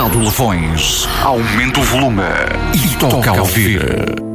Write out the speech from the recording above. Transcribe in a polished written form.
Modulafões. Aumente o volume e toca a ouvir.